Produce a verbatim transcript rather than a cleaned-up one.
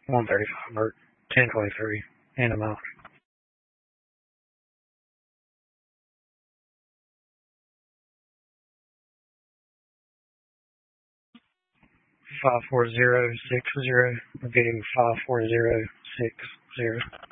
one thirty-five Bert, ten twenty-three, and a mile. five four zero six zero, repeating five four zero six zero.